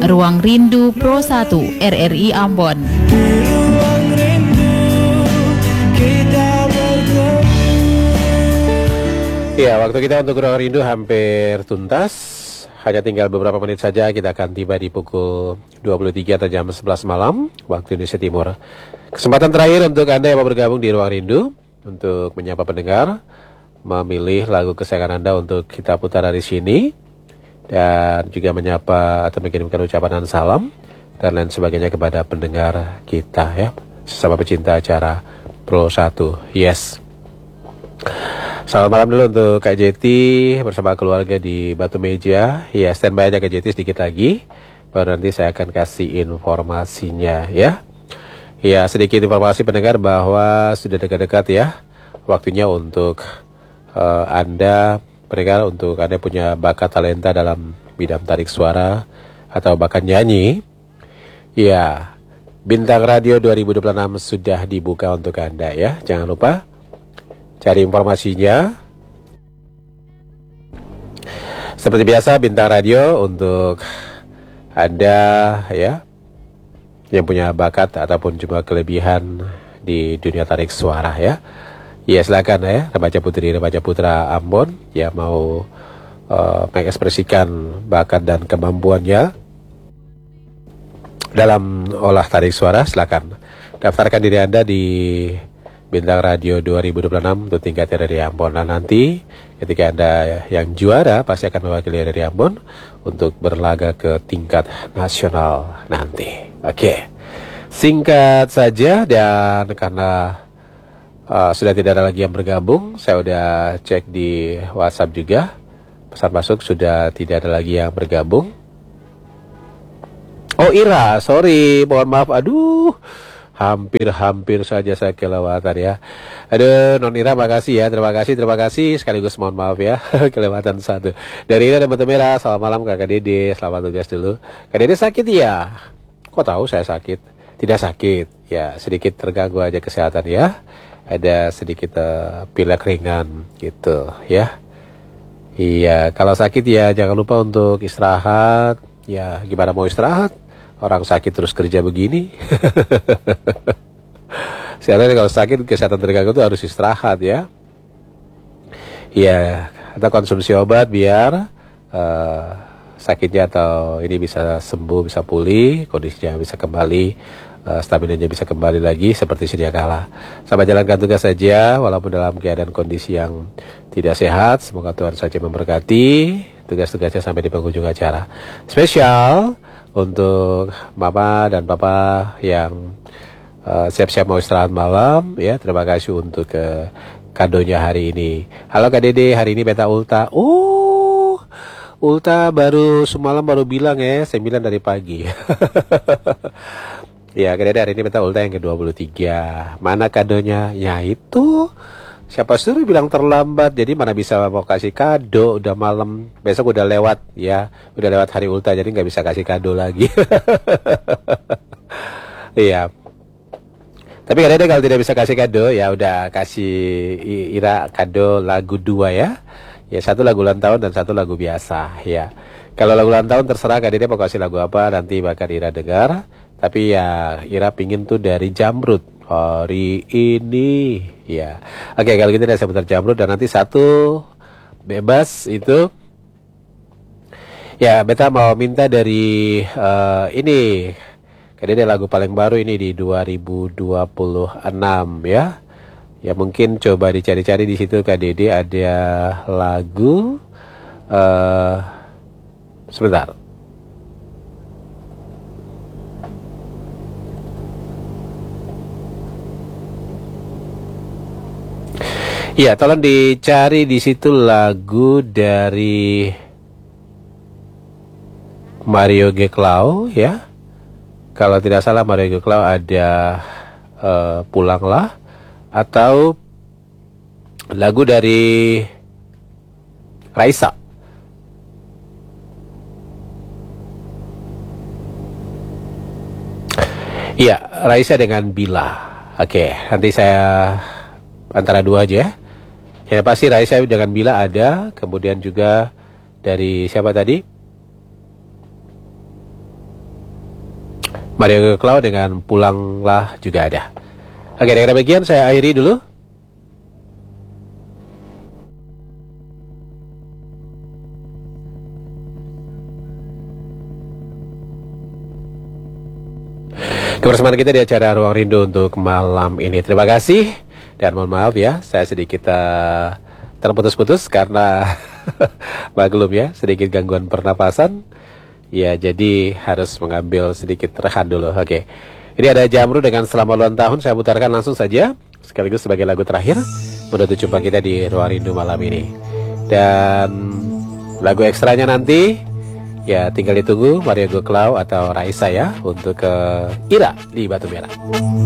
Ruang Rindu Pro 1 RRI Ambon. Ya, waktu kita untuk Ruang Rindu hampir tuntas. Hanya tinggal beberapa menit saja kita akan tiba di pukul 23 atau jam 11 malam waktu Indonesia Timur. Kesempatan terakhir untuk Anda yang mau bergabung di Ruang Rindu untuk menyapa pendengar, memilih lagu kesayangan Anda untuk kita putar dari sini, dan juga menyapa atau mengirimkan ucapan dan salam dan lain sebagainya kepada pendengar kita ya, sesama pecinta acara Pro 1. Yes. Selamat malam dulu untuk Kak Jeti bersama keluarga di Batu Meja. Ya, standby aja Kak Jeti sedikit lagi, baru nanti saya akan kasih informasinya ya. Ya, sedikit informasi pendengar bahwa sudah dekat-dekat ya waktunya untuk Anda pendengar, untuk Anda punya bakat talenta dalam bidang tarik suara atau bakat nyanyi. Ya, Bintang Radio 2026 sudah dibuka untuk Anda ya. Jangan lupa cari informasinya. Seperti biasa, Bintang Radio untuk Anda ya yang punya bakat ataupun juga kelebihan di dunia tarik suara ya. Ya, silakan ya, remaja putri, remaja putra Ambon yang mau mengekspresikan bakat dan kemampuannya dalam olah tarik suara, silakan daftarkan diri Anda di Bintang Radio 2026 untuk tingkat dari Ambon. Nah, nanti ketika Anda yang juara pasti akan mewakili dari Ambon untuk berlaga ke tingkat nasional nanti. Oke. Singkat saja, dan karena sudah tidak ada lagi yang bergabung, saya udah cek di WhatsApp juga. Pesan masuk sudah tidak ada lagi yang bergabung. Oh, Ira, sorry, mohon maaf. Aduh, hampir saja saya kelewatan ya. Aduh, Non Ira, makasih ya, terima kasih. Sekaligus mohon maaf ya, kelewatan satu. Dari Ira dan Batu Merah, selamat malam Kakak Dede, selamat tugas dulu. Kak Dede sakit ya? Kok tahu saya sakit? Tidak sakit, ya sedikit terganggu aja kesehatan ya. Ada sedikit pilek ringan gitu ya. Iya, kalau sakit ya jangan lupa untuk istirahat. Ya, gimana mau istirahat? Orang sakit terus kerja begini. Sebenarnya kalau sakit kesehatan terganggu itu harus istirahat ya. Ya, atau konsumsi obat biar sakitnya atau ini bisa sembuh, bisa pulih, kondisinya bisa kembali, staminanya bisa kembali lagi seperti sedia kala. Sampai jalankan tugas saja walaupun dalam keadaan kondisi yang tidak sehat. Semoga Tuhan saja memberkati tugas-tugasnya sampai di penghujung acara. Spesial untuk Mama dan Papa yang siap-siap mau istirahat malam ya. Terima kasih untuk kadonya hari ini. Halo Kak Dede, hari ini beta ulta. Ulta baru semalam baru bilang ya, 9 dari pagi. Ya, Kak Dede, hari ini beta ulta yang ke-23. Mana kadonya? Ya itu. Siapa suruh bilang terlambat, jadi mana bisa mau kasih kado, udah malam, besok udah lewat ya, udah lewat hari ulta, jadi nggak bisa kasih kado lagi. Iya. Tapi kadang kalau tidak bisa kasih kado, ya udah kasih Ira kado lagu 2 ya. Ya, satu lagu ulang tahun dan satu lagu biasa ya. Kalau lagu ulang tahun terserah Kak Dede mau kasih lagu apa, nanti bakal Ira dengar. Tapi ya Ira pingin tuh dari Jamrud hari ini ya. Oke, kalau gitu saya putar Jamrud, dan nanti satu bebas itu ya beta mau minta dari ini Kak Dede, lagu paling baru ini di 2026 ya. Ya mungkin coba dicari-cari di situ Kak Dede, ada lagu sebentar. Iya, tolong dicari di situ lagu dari Mario Geklau ya. Kalau tidak salah Mario Geklau ada Pulanglah, atau lagu dari Raisa. Iya, Raisa dengan Bila. Oke, nanti saya antara dua aja ya. Ya pasti Raisa dengan Bila ada. Kemudian juga dari siapa tadi? Mario Cloud dengan Pulanglah juga ada. Oke, dengan demikian saya akhiri dulu. Kebersamaan kita di acara Ruang Rindu untuk malam ini. Terima kasih dan mohon maaf ya, saya sedikit terputus-putus karena maklum ya, sedikit gangguan pernapasan. Ya, jadi harus mengambil sedikit rehat dulu. Oke. Ini ada Jamru dengan Selamat Ulang Tahun. Saya putarkan langsung saja sekaligus sebagai lagu terakhir menutup jumpa kita di Ruang Rindu malam ini. Dan lagu ekstranya nanti ya tinggal ditunggu Mario Go Cloud atau Raisa ya untuk ke Ira di Batu Merah.